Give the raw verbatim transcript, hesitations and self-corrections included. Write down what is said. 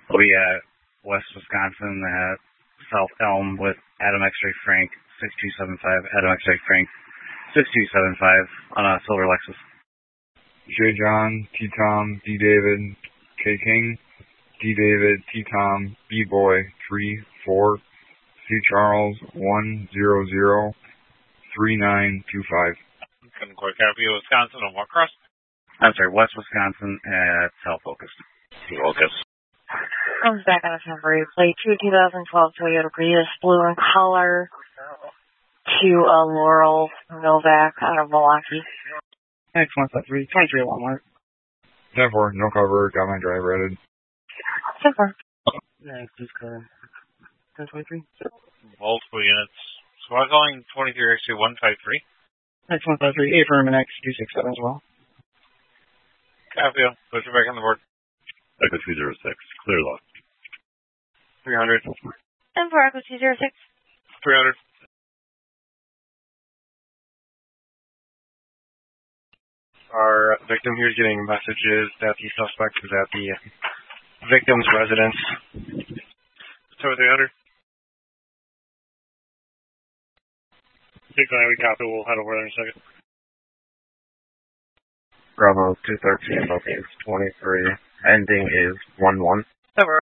We'll be at West Wisconsin at South Elm with Adam X-Ray Frank, six two seven five, Adam X-Ray Frank, six two seven five on a silver Lexus. J. John, T. Tom, D. David, K. King, D. David, T. Tom, B. Boy, three four, C. Charles, one zero zero, three nine two five. Couldn't quite copy Wisconsin on what cross? I'm sorry, West Wisconsin at South Focus. Focus. Comes back on a temporary plate to twenty twelve Toyota Prius, blue in color, to a Laurel Novak out of Milwaukee. X one five three, twenty-three Walmart. ten four, no cover, got my drive rated. ten four. Next is car. ten twenty-three. Multiple units. Squad calling twenty-three X two one five three. X one five three, affirm and X two six seven as well. Copy. Put you back on the board. Echo two zero six, clear lock. three hundred. ten four Echo two zero six. three hundred. Our victim here is getting messages that the suspect is at the victim's residence. So three hundred. six nine, we copy. We'll head over there in a second. Bravo two thirteen, location twenty-three. Ending is one one. Over.